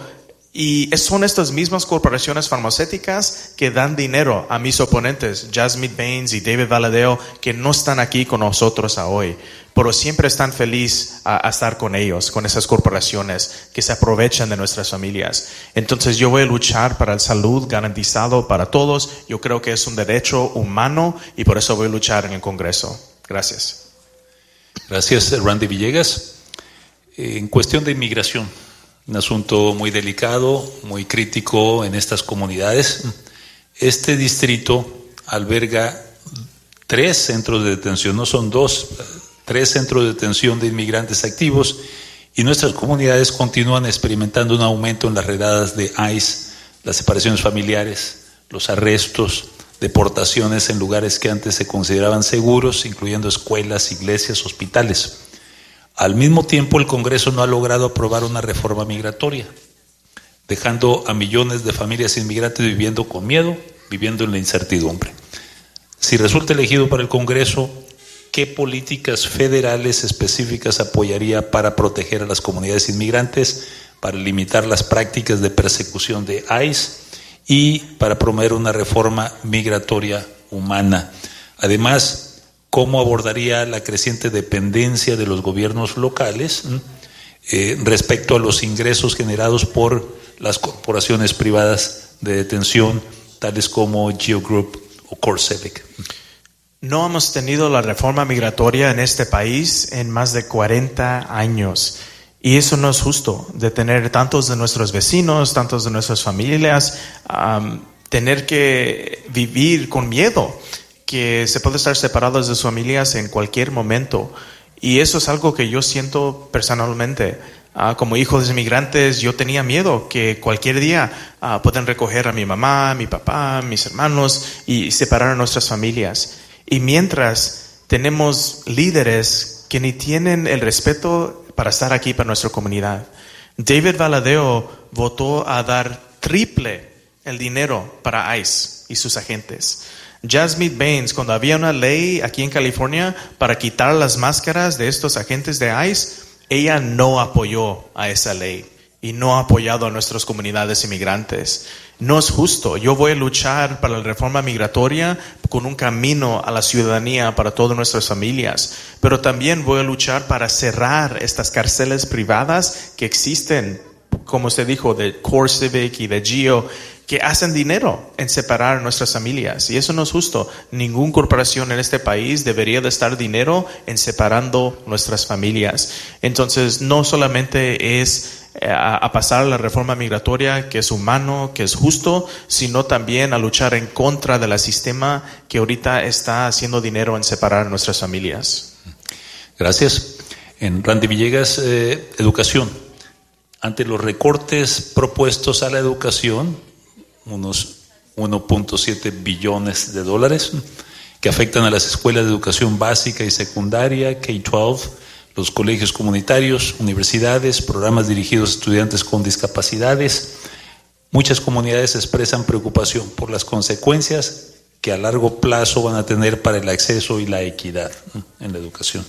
Y son estas mismas corporaciones farmacéuticas que dan dinero a mis oponentes, Jasmine Baines y David Valadao, que no están aquí con nosotros hoy, pero siempre están felices a, a estar con ellos, con esas corporaciones que se aprovechan de nuestras familias. Entonces yo voy a luchar para la salud garantizado para todos. Yo creo que es un derecho humano y por eso voy a luchar en el Congreso. Gracias.
Gracias, Randy Villegas. En cuestión de inmigración, un asunto muy delicado, muy crítico en estas comunidades. Este distrito alberga tres centros de detención, no son dos, tres centros de detención de inmigrantes activos Y nuestras comunidades continúan experimentando un aumento en las redadas de ICE, las separaciones familiares, los arrestos, deportaciones en lugares que antes se consideraban seguros, incluyendo escuelas, iglesias, hospitales. Al mismo tiempo, el Congreso no ha logrado aprobar una reforma migratoria, dejando a millones de familias inmigrantes viviendo con miedo, viviendo en la incertidumbre. Si resulta elegido para el Congreso, ¿qué políticas federales específicas apoyaría para proteger a las comunidades inmigrantes, para limitar las prácticas de persecución de ICE y para promover una reforma migratoria humana? Además, ¿cómo abordaría la creciente dependencia de los gobiernos locales eh, respecto a los ingresos generados por las corporaciones privadas de detención, tales como Geo Group o CoreCivic?
No hemos tenido la reforma migratoria en este país en más de cuarenta años. Y eso no es justo, de tener tantos de nuestros vecinos, tantos de nuestras familias, um, tener que vivir con miedo, que se puede estar separados de sus familias en cualquier momento. Y eso es algo que yo siento personalmente. Uh, como hijo de inmigrantes, yo tenía miedo que cualquier día uh, puedan recoger a mi mamá, a mi papá, a mis hermanos y separar a nuestras familias. Y mientras tenemos líderes que ni tienen el respeto para estar aquí para nuestra comunidad. David Valadao votó a dar triple el dinero para ICE y sus agentes. Jasmine Baines, cuando había una ley aquí en California para quitar las máscaras de estos agentes de ICE, ella no apoyó a esa ley y no ha apoyado a nuestras comunidades inmigrantes. No es justo. Yo voy a luchar para la reforma migratoria con un camino a la ciudadanía para todas nuestras familias, pero también voy a luchar para cerrar estas cárceles privadas que existen, como usted dijo, de CoreCivic y de Geo, que hacen dinero en separar nuestras familias. Y eso no es justo. Ninguna corporación en este país debería de estar dinero en separando nuestras familias. Entonces, no solamente es a, a pasar la reforma migratoria, que es humano, que es justo, sino también a luchar en contra del sistema que ahorita está haciendo dinero en separar nuestras familias.
Gracias. En Randy Villegas, eh, educación. Ante los recortes propuestos a la educación, unos uno punto siete billones de dólares, que afectan a las escuelas de educación básica y secundaria, K doce, los colegios comunitarios, universidades, programas dirigidos a estudiantes con discapacidades. Muchas comunidades expresan preocupación por las consecuencias que a largo plazo van a tener para el acceso y la equidad en la educación.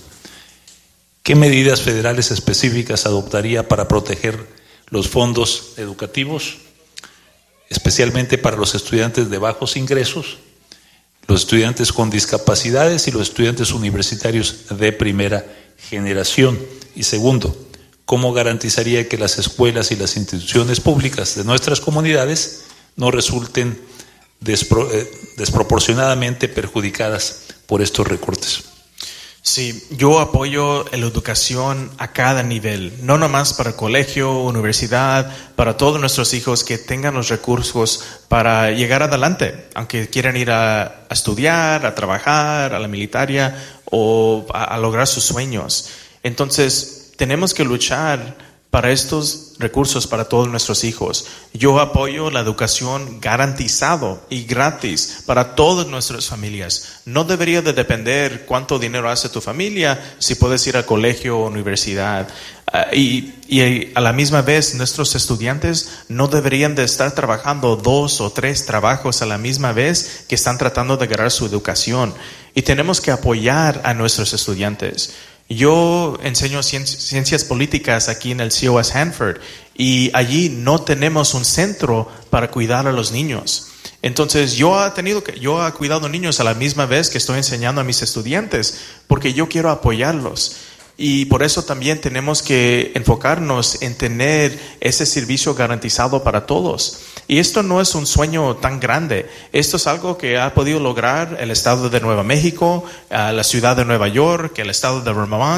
¿Qué medidas federales específicas adoptaría para proteger los fondos educativos, especialmente para los estudiantes de bajos ingresos, los estudiantes con discapacidades y los estudiantes universitarios de primera generación? Y segundo, ¿cómo garantizaría que las escuelas y las instituciones públicas de nuestras comunidades no resulten despro- eh, desproporcionadamente perjudicadas por estos recortes?
Sí, yo apoyo la educación a cada nivel, no nomás para el colegio, universidad, para todos nuestros hijos que tengan los recursos para llegar adelante, aunque quieran ir a, a estudiar, a trabajar, a la militaria o a, a lograr sus sueños. Entonces, tenemos que luchar para estos recursos para todos nuestros hijos. Yo apoyo la educación garantizado y gratis para todas nuestras familias. No debería de depender cuánto dinero hace tu familia, si puedes ir al colegio o universidad. Uh, y, y a la misma vez, nuestros estudiantes no deberían de estar trabajando dos o tres trabajos a la misma vez que están tratando de ganar su educación. Y tenemos que apoyar a nuestros estudiantes. Yo enseño ciencias políticas aquí en el C O S Hanford y allí no tenemos un centro para cuidar a los niños. Entonces yo he tenido que, yo he cuidado niños a la misma vez que estoy enseñando a mis estudiantes porque yo quiero apoyarlos. Y por eso también tenemos que enfocarnos en tener ese servicio garantizado para todos. Y esto no es un sueño tan grande. Esto es algo que ha podido lograr el estado de Nueva México, uh, la ciudad de Nueva York, el estado de Vermont.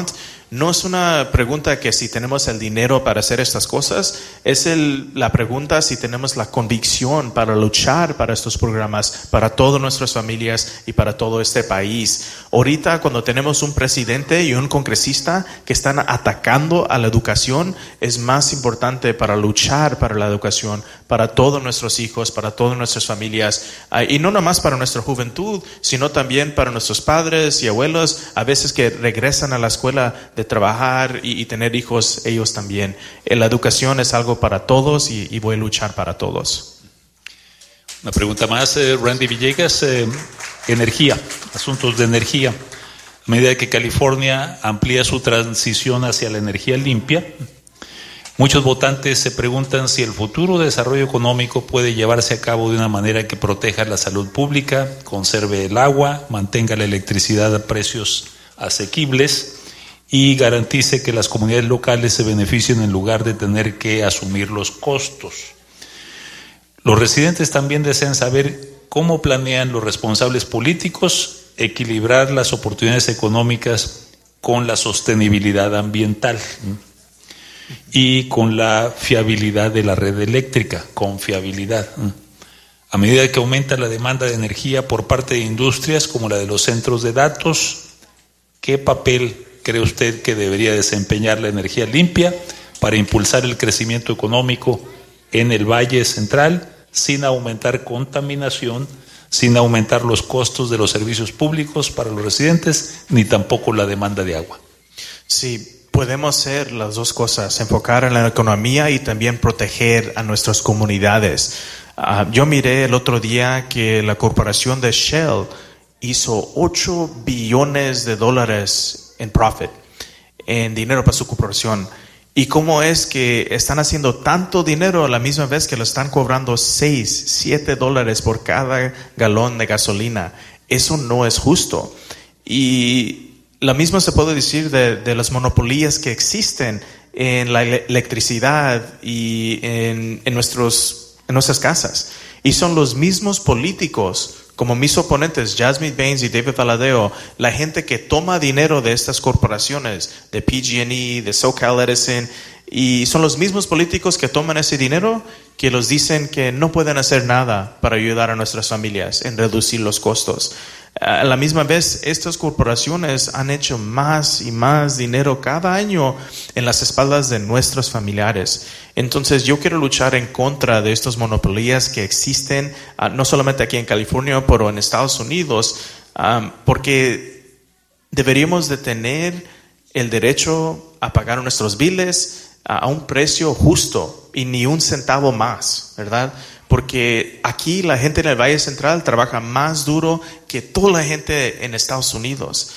No es una pregunta que si tenemos el dinero para hacer estas cosas, es el, la pregunta si tenemos la convicción para luchar para estos programas, para todas nuestras familias y para todo este país. Ahorita, cuando tenemos un presidente y un congresista que están atacando a la educación, es más importante para luchar para la educación, para todos nuestros hijos, para todas nuestras familias, uh, y no nomás para nuestra juventud, sino también para nuestros padres y abuelos, a veces que regresan a la escuela de trabajar y, y tener hijos ellos también. Eh, la educación es algo para todos y, y voy a luchar para todos.
Una pregunta más, eh, Randy Villegas, eh, energía, asuntos de energía. A medida que California amplía su transición hacia la energía limpia, muchos votantes se preguntan si el futuro desarrollo económico puede llevarse a cabo de una manera que proteja la salud pública, conserve el agua, mantenga la electricidad a precios asequibles y garantice que las comunidades locales se beneficien en lugar de tener que asumir los costos. Los residentes también desean saber cómo planean los responsables políticos equilibrar las oportunidades económicas con la sostenibilidad ambiental y con la fiabilidad de la red eléctrica, con fiabilidad. A medida que aumenta la demanda de energía por parte de industrias como la de los centros de datos, ¿qué papel cree usted que debería desempeñar la energía limpia para impulsar el crecimiento económico en el Valle Central sin aumentar contaminación, sin aumentar los costos de los servicios públicos para los residentes, ni tampoco la demanda de agua?
Sí, podemos hacer las dos cosas, enfocar en la economía y también proteger a nuestras comunidades. Uh, yo miré el otro día que la corporación de Shell hizo ocho billones de dólares en profit, en dinero para su corporación. ¿Y cómo es que están haciendo tanto dinero a la misma vez que lo están cobrando seis, siete dólares por cada galón de gasolina? Eso no es justo. Y lo mismo se puede decir de, de las monopolías que existen en la electricidad y en, en, nuestros, en nuestras casas. Y son los mismos políticos, como mis oponentes, Jasmine Baines y David Valadao, la gente que toma dinero de estas corporaciones, de P G and E, de SoCal Edison, y son los mismos políticos que toman ese dinero que los dicen que no pueden hacer nada para ayudar a nuestras familias en reducir los costos. A la misma vez, estas corporaciones han hecho más y más dinero cada año en las espaldas de nuestros familiares. Entonces, yo quiero luchar en contra de estas monopolías que existen, uh, no solamente aquí en California, pero en Estados Unidos, um, porque deberíamos de tener el derecho a pagar nuestros biles uh, a un precio justo y ni un centavo más, ¿verdad? Porque aquí la gente en el Valle Central trabaja más duro que toda la gente en Estados Unidos.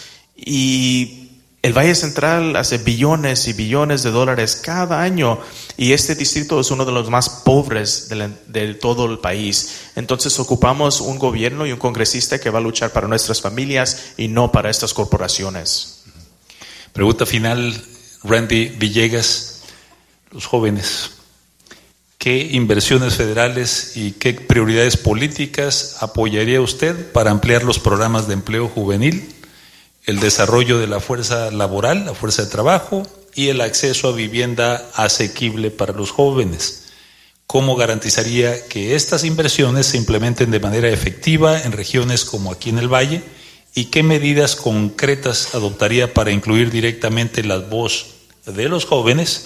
Y el Valle Central hace billones y billones de dólares cada año. Y este distrito es uno de los más pobres de, la, de todo el país. Entonces ocupamos un gobierno y un congresista que va a luchar para nuestras familias y no para estas corporaciones.
Pregunta final, Randy Villegas. Los jóvenes, ¿qué inversiones federales y qué prioridades políticas apoyaría usted para ampliar los programas de empleo juvenil, el desarrollo de la fuerza laboral, la fuerza de trabajo y el acceso a vivienda asequible para los jóvenes? ¿Cómo garantizaría que estas inversiones se implementen de manera efectiva en regiones como aquí en el Valle? ¿Y qué medidas concretas adoptaría para incluir directamente la voz de los jóvenes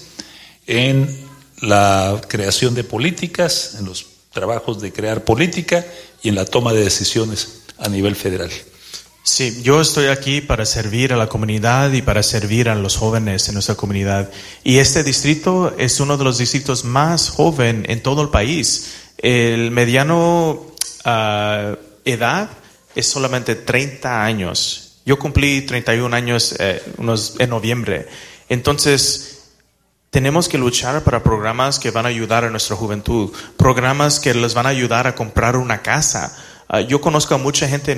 en la creación de políticas, en los trabajos de crear política y en la toma de decisiones a nivel federal?
Sí, yo estoy aquí para servir a la comunidad y para servir a los jóvenes en nuestra comunidad. Y este distrito es uno de los distritos más joven en todo el país. El mediano uh, edad es solamente treinta años. Yo cumplí treinta y un años eh, unos, en noviembre. Entonces, tenemos que luchar para programas que van a ayudar a nuestra juventud, programas que les van a ayudar a comprar una casa. Uh, yo conozco a mucha gente